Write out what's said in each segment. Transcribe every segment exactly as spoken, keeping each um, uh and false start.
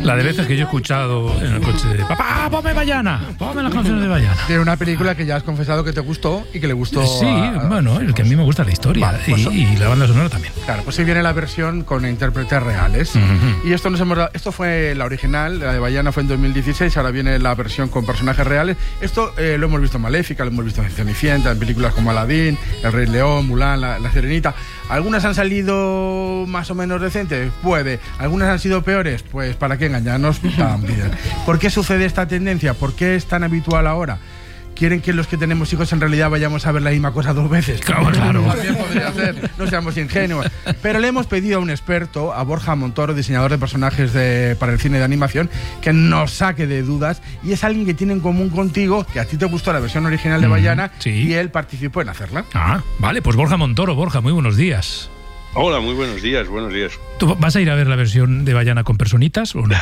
La de veces que yo he escuchado en el coche de papá, ponme Bayana, ponme las canciones de Bayana. Tiene una película que ya has confesado que te gustó y que le gustó. Sí, a, a, bueno, el que a mí me gusta la historia. Vale, pues, y, y la banda sonora también. Claro, pues ahí viene la versión con intérpretes reales. Uh-huh. Y esto nos hemos dado, esto fue la original, la de Bayana fue en dos mil dieciséis, ahora viene la versión con personajes reales. Esto eh, lo hemos visto en Maléfica, lo hemos visto en Cenicienta, en películas como Aladín, El Rey León, Mulan, La, la Sirenita. Algunas han salido más o menos decentes, puede. Algunas han sido peores, pues para qué engañarnos también. ¿Por qué sucede esta tendencia? ¿Por qué es tan habitual ahora? ¿Quieren que los que tenemos hijos en realidad vayamos a ver la misma cosa dos veces? Claro, claro. También podría ser, no seamos ingenuos. Pero le hemos pedido a un experto, a Borja Montoro, diseñador de personajes de, para el cine de animación, que nos saque de dudas. Y es alguien que tiene en común contigo, que a ti te gustó la versión original de Bayana, mm, sí. y él participó en hacerla. Ah, vale, pues Borja Montoro. Borja, muy buenos días. Hola, muy buenos días, buenos días. ¿Tú vas a ir a ver la versión de Bayana con personitas o no?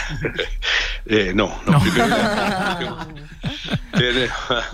eh, no, no. no. Primero, tenemos,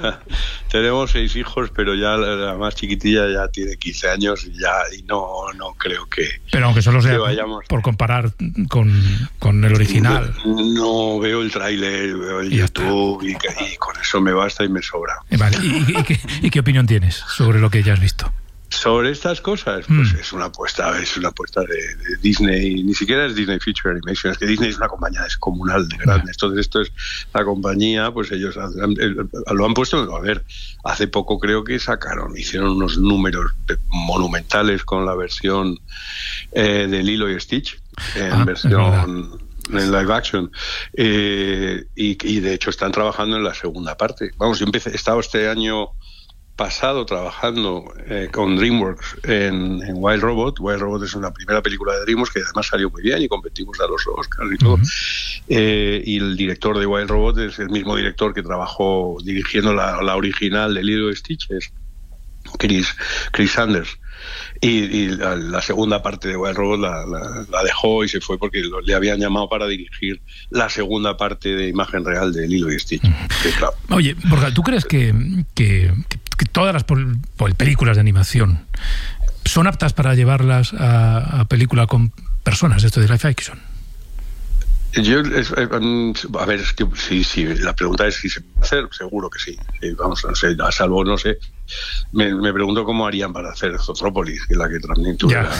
tenemos seis hijos, pero ya la más chiquitilla ya tiene quince años y ya y no no creo que. Pero aunque solo sea vayamos, por comparar con, con el original. No, no veo el tráiler, veo el y YouTube y, y con eso me basta y me sobra. Vale. ¿Y, y, y, qué, ¿Y qué opinión tienes sobre lo que ya has visto? Sobre estas cosas, pues mm. es una apuesta, es una apuesta de, de Disney, ni siquiera es Disney Feature Animation, es que Disney es una compañía descomunal de grande, yeah. Entonces esto es la compañía, pues ellos han, lo han puesto, a ver, hace poco creo que sacaron, hicieron unos números monumentales con la versión eh, de Lilo y Stitch, en ah, versión en live action, eh, y, y de hecho están trabajando en la segunda parte. Vamos, yo empecé, he estado este año pasado trabajando eh, con DreamWorks en, en Wild Robot. Wild Robot es una primera película de DreamWorks que además salió muy bien y competimos a los Oscars y todo. Uh-huh. Eh, y el director de Wild Robot es el mismo director que trabajó dirigiendo la, la original de Lilo y Stitch, es Chris, Chris Sanders. Y, y la, la segunda parte de Wild Robot la, la, la dejó y se fue porque lo, le habían llamado para dirigir la segunda parte de imagen real de Lilo y Stitch. Uh-huh. Que, claro. Oye, Borja, ¿tú crees que, que, que que todas las pol- pol- películas de animación son aptas para llevarlas a, a película con personas, esto de live action? Yo, es, a ver, es que sí, sí, la pregunta es si se puede hacer, seguro que sí. sí vamos, no sé, a salvo, no sé, me, me pregunto cómo harían para hacer Zootropolis, que es la que también tuve. La...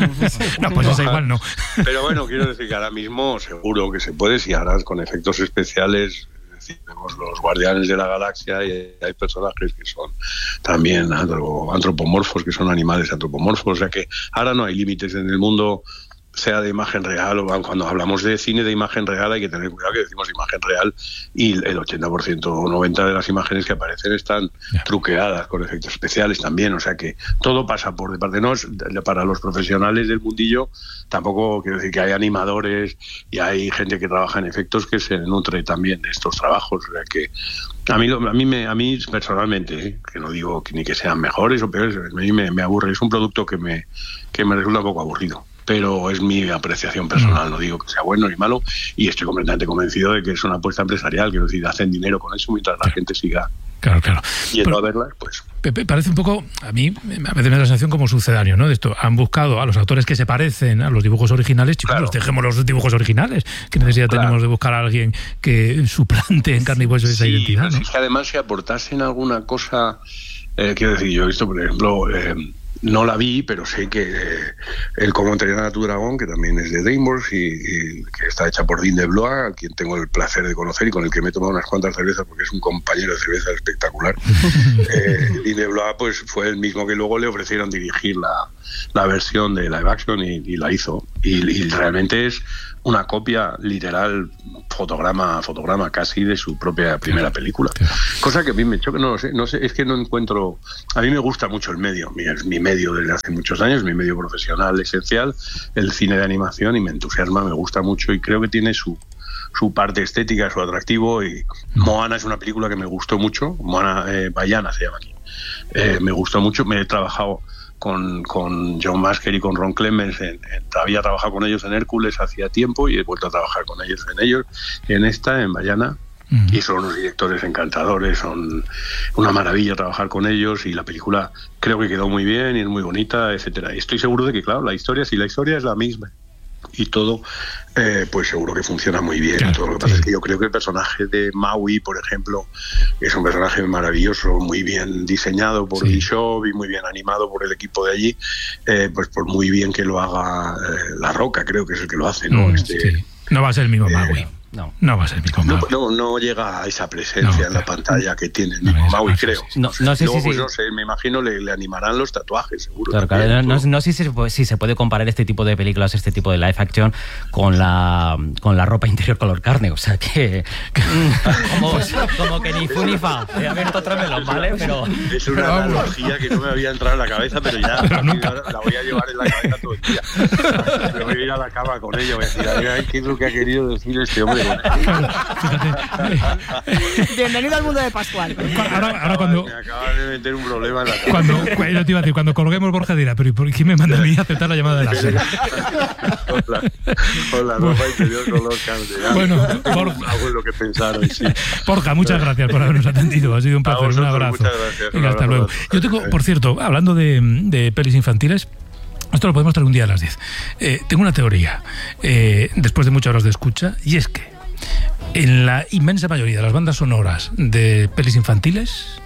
no, pues esa igual no. Pero bueno, quiero decir que ahora mismo seguro que se puede, si ahora con efectos especiales. Tenemos los Guardianes de la Galaxia y hay personajes que son también antropomorfos, que son animales antropomorfos, o sea que ahora no hay límites en el mundo, sea de imagen real o cuando hablamos de cine de imagen real hay que tener cuidado que decimos imagen real y el ochenta por ciento o noventa por ciento de las imágenes que aparecen están yeah. truqueadas con efectos especiales también, o sea que todo pasa por de parte no es para los profesionales del mundillo, tampoco quiero decir que hay animadores y hay gente que trabaja en efectos que se nutre también de estos trabajos, o sea que a mí, a mí, me, a mí personalmente, ¿eh? que no digo que ni que sean mejores o peores, a mí me, me aburre, es un producto que me, que me resulta un poco aburrido. Pero es mi apreciación personal, no digo que sea bueno ni malo, y estoy completamente convencido de que es una apuesta empresarial, que es decir, hacen dinero con eso mientras la gente siga claro, claro. yendo Pero, a verlas, pues... Pepe, parece un poco, a mí, a veces me da la sensación como sucedáneo, ¿no? De esto, han buscado a los actores que se parecen a los dibujos originales, chicos, claro. dejemos los dibujos originales, ¿qué necesidad claro. tenemos de buscar a alguien que suplante en carne y hueso esa sí, identidad? ¿no? Es que además si aportasen alguna cosa, eh, quiero decir, yo he visto, por ejemplo... Eh, no la vi, pero sé que eh, el Cómo entrenar a tu dragón, que también es de DreamWorks y, y que está hecha por Dean DeBlois, a quien tengo el placer de conocer y con el que me he tomado unas cuantas cervezas porque es un compañero de cerveza espectacular. eh, Dean DeBlois pues, fue el mismo que luego le ofrecieron dirigir la, la versión de live action y, y la hizo. Y, y realmente es una copia literal, fotograma a fotograma casi de su propia primera película. Cosa que a mí me choca, no lo sé, no sé, es que no encuentro... A mí me gusta mucho el medio, es mi medio desde hace muchos años, mi medio profesional esencial, el cine de animación, y me entusiasma, me gusta mucho y creo que tiene su, su parte estética, su atractivo. Y Moana es una película que me gustó mucho, Moana, eh, Bayana se llama aquí, eh, me gustó mucho, me he trabajado... Con, con John Masker y con Ron Clements, en, en, había trabajado con ellos en Hércules hacía tiempo y he vuelto a trabajar con ellos en ellos, en esta, en Bayana, uh-huh. y son unos directores encantadores, son una maravilla trabajar con ellos y la película creo que quedó muy bien y es muy bonita, etcétera. Y estoy seguro de que, claro, la historia, si la historia es la misma, y todo, eh, pues seguro que funciona muy bien. Claro, todo lo que pasa sí. es que yo creo que el personaje de Maui, por ejemplo, es un personaje maravilloso, muy bien diseñado por Sí. Bishop y muy bien animado por el equipo de allí, eh, pues por muy bien que lo haga eh, La Roca, creo que es el que lo hace, ¿no? Mm, Este, sí. No va a ser el mismo eh, Maui. No. No va a ser el mismo no, Maui. no, no llega a esa presencia No, en la claro. pantalla que tiene el No, mismo eso Maui, pasa, creo. sí, sí. No, no sé Luego, si... pues si- no sé, me imagino le, le animarán los tatuajes, seguro. Claro, claro, también, no, todo. no sé si se, puede, si se puede comparar este tipo de películas, este tipo de live action con la con la ropa interior color carne, o sea que, que como, como que ni fu ni fa. Eh, a ver, otro melón, ¿vale? Pero Es una analogía que no me había entrado en la cabeza, pero ya Pero a nunca. partir de ahora la voy a llevar en la cabeza todo el día. Me voy a ir a la cama con ello, voy a decir, a ver, ¿qué es lo que ha querido decir este hombre? Bienvenido al mundo de Pascual. Ahora, ahora cuando... Me acabas de meter un problema en la cabeza. Cuando, cu- yo te iba a decir, cuando colguemos, Borja dirá, pero ¿y por qué me manda a mí a aceptar la llamada de la serie? Hola, hola, ropa interior color carne. Ya. Bueno, Tengo Borja. algo en lo que pensar hoy, sí. Borja, muchas gracias por habernos atendido. Ha sido un A placer. Un vosotros, abrazo. muchas gracias. Venga, Un hasta abrazo luego. a todos. Yo tengo, por cierto, hablando de, de pelis infantiles, esto lo podemos traer un día a las diez. Eh, tengo una teoría, eh, después de muchas horas de escucha, y es que en la inmensa mayoría de las bandas sonoras de pelis infantiles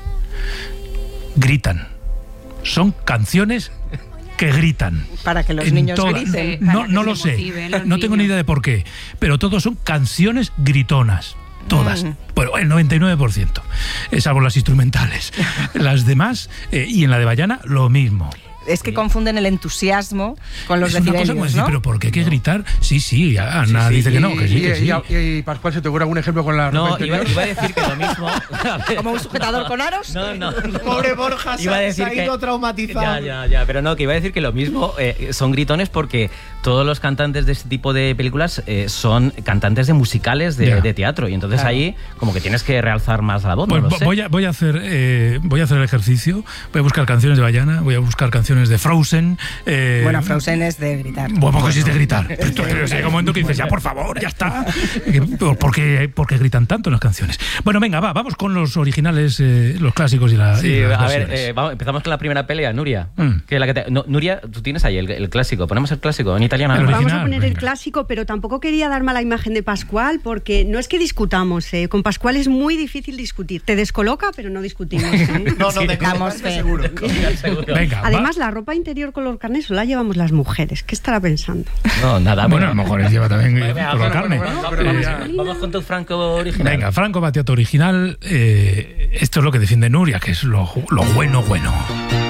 gritan. Son canciones que gritan. Para que los En niños todas. griten. No, Para no que lo se sé. motiven los No tengo ni niños. idea de por qué. Pero todos son canciones gritonas. Todas. Mm. Bueno, el noventa y nueve por ciento. Eh, salvo las instrumentales. Las demás, eh, y en la de Bayana, lo mismo. Es que confunden el entusiasmo con los Es una cosa como decibelios, decir, ¿no? pero ¿por qué hay que gritar? Sí, sí, Ana Sí, sí, dice que no, que sí, y, que sí. y- y- y Pascual, ¿se te ocurre algún ejemplo con la ropa no, interior? iba, iba a decir que lo mismo. A ver. Como un sujetador con aros. No, no, no. Pobre Borja, se, Iba a se decir ha que- ido traumatizado. Ya, ya, ya, pero no, que iba a decir que lo mismo eh, son gritones porque todos los cantantes de este tipo de películas eh, son cantantes de musicales de, Ya. de teatro y entonces Claro. ahí como que tienes que realzar más la voz, Pues no lo vo- sé. voy, a, voy, a hacer, eh, voy a hacer el ejercicio, voy a buscar canciones de Bayana, voy a buscar canciones de Frozen. Eh, Bueno, Frozen es de gritar. Bueno, pues existe gritar. Pero, pero llega un momento que dices, ya por favor, ya está. Eh, ¿Por, por qué, por qué gritan tanto en las canciones? Bueno, venga, va, vamos con los originales, eh, los clásicos y, la, Sí, y las a ver, versiones. eh, vamos, empezamos con la primera pelea, Nuria. Mm. Que la que te- no, Nuria, tú tienes ahí el, el clásico. Ponemos el clásico en italiano. El además. original. Vamos a poner el venga. clásico, pero tampoco quería dar mala imagen de Pascual, porque no es que discutamos, ¿eh? Con Pascual es muy difícil discutir. Te descoloca, pero no discutimos. ¿eh? No, no, Sí, de damos contarme fe. seguro. Seguro. Venga, va. Además, la ropa interior color carne solo la llevamos las mujeres. ¿Qué estará pensando? No, nada. Bueno, a venga. lo mejor él lleva también eh, Venga, color bueno, carne. bueno, pero vamos, ya- vamos con tu Franco original. Venga, Franco Battiato original. eh, esto es lo que defiende Nuria, que es lo, lo bueno, bueno.